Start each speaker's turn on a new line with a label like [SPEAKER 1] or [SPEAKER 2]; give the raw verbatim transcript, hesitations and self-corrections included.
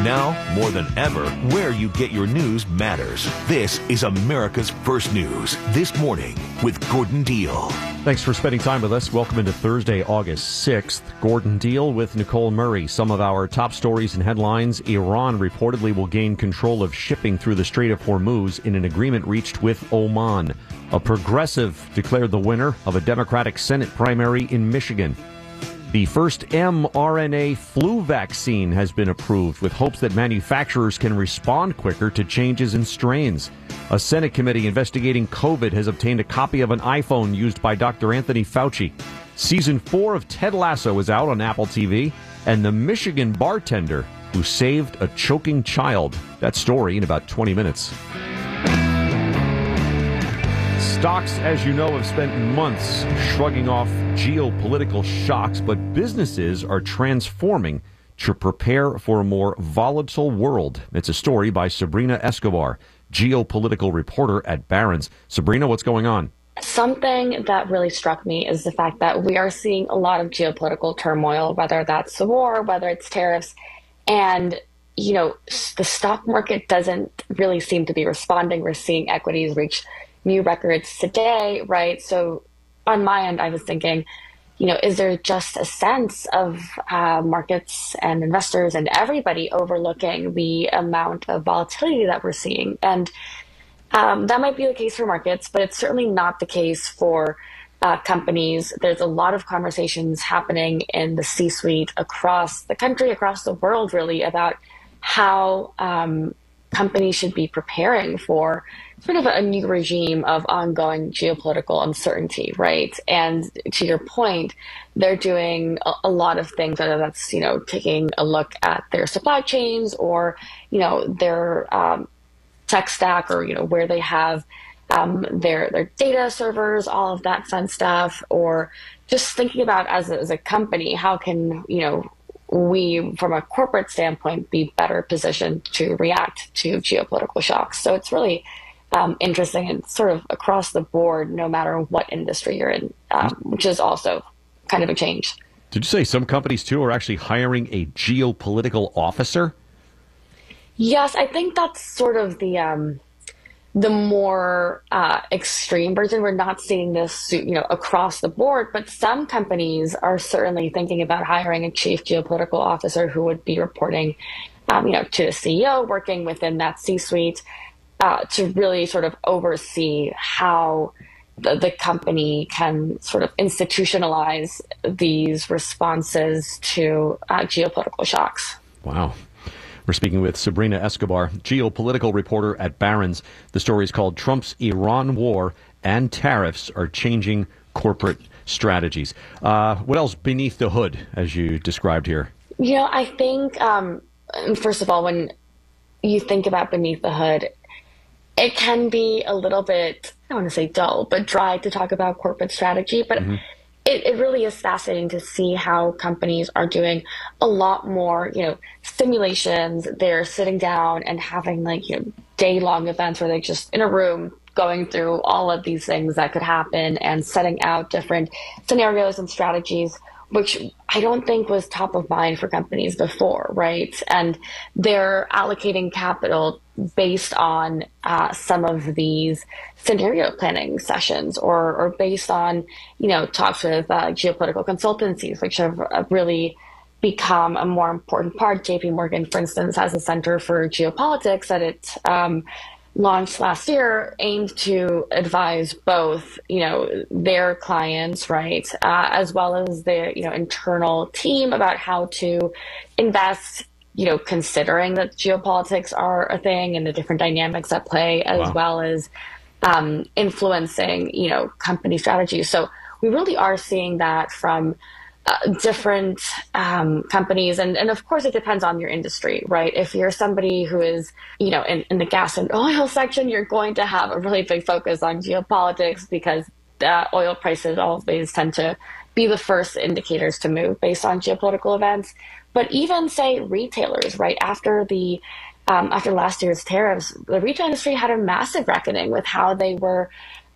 [SPEAKER 1] Now, more than ever, where you get your news matters. This is America's First News This Morning with Gordon Deal.
[SPEAKER 2] Thanks for spending time with us. Welcome into Thursday, August sixth. Gordon Deal with Nicole Murray. Some of our top stories and headlines. Iran reportedly will gain control of shipping through the Strait of Hormuz in an agreement reached with Oman. A progressive declared the winner of a Democratic Senate primary in Michigan. The first mRNA flu vaccine has been approved with hopes that manufacturers can respond quicker to changes in strains. A Senate committee investigating COVID has obtained a copy of an iPhone used by Doctor Anthony Fauci. Season four of Ted Lasso is out on Apple T V, and the Michigan bartender who saved a choking child. That story in about twenty minutes. Stocks, as you know, have spent months shrugging off geopolitical shocks, but businesses are transforming to prepare for a more volatile world. It's a story by Sabrina Escobar, geopolitical reporter at Barron's. Sabrina, what's going on?
[SPEAKER 3] Something that really struck me is the fact that we are seeing a lot of geopolitical turmoil, whether that's the war, whether it's tariffs, and you know, the stock market doesn't really seem to be responding. We're seeing equities reach new records today, right? So on my end, I was thinking, you know, is there just a sense of uh, markets and investors and everybody overlooking the amount of volatility that we're seeing? And um, that might be the case for markets, but it's certainly not the case for uh, companies. There's a lot of conversations happening in the C-suite across the country, across the world, really, about how um, companies should be preparing for sort of a new regime of ongoing geopolitical uncertainty, right? And to your point, they're doing a, a lot of things, whether that's, you know, taking a look at their supply chains or, you know, their um, tech stack, or, you know, where they have um, their their data servers, all of that fun stuff, or just thinking about as a, as a company, how can, you know, we, from a corporate standpoint, be better positioned to react to geopolitical shocks. So it's really um, interesting and sort of across the board, no matter what industry you're in, um, which is also kind of a change.
[SPEAKER 2] Did you say some companies, too, are actually hiring a geopolitical officer?
[SPEAKER 3] Yes, I think that's sort of the um, the more uh, extreme version. We're not seeing this, you know, across the board, but some companies are certainly thinking about hiring a chief geopolitical officer who would be reporting, um, you know, to the C E O, working within that C-suite uh, to really sort of oversee how the, the company can sort of institutionalize these responses to uh, geopolitical shocks.
[SPEAKER 2] Wow. We're speaking with Sabrina Escobar, geopolitical reporter at Barron's. The story is called Trump's Iran War and Tariffs Are Changing Corporate Strategies. Uh, what else beneath the hood, as you described here?
[SPEAKER 3] You know, I think, um, first of all, when you think about beneath the hood, it can be a little bit, I don't want to say dull, but dry to talk about corporate strategy. But mm-hmm. It, it really is fascinating to see how companies are doing a lot more, you know, simulations. They're sitting down and having like, you know, day-long events where they're just in a room going through all of these things that could happen and setting out different scenarios and strategies, which I don't think was top of mind for companies before, right? And they're allocating capital based on uh, some of these scenario planning sessions, or, or based on, you know, talks with uh, geopolitical consultancies, which have uh, really become a more important part. J P Morgan, for instance, has a Center for Geopolitics that it um, launched last year, aimed to advise both, you know, their clients, right, uh, as well as their, you know, internal team about how to invest, you know, considering that geopolitics are a thing and the different dynamics at play, as wow. well as um, influencing, you know, company strategies. So we really are seeing that from uh, different um, companies. And, and of course, it depends on your industry, right? If you're somebody who is, you know, in, in the gas and oil section, you're going to have a really big focus on geopolitics because the oil prices always tend to be the first indicators to move based on geopolitical events. But even, say, retailers, right, after the um, after last year's tariffs, the retail industry had a massive reckoning with how they were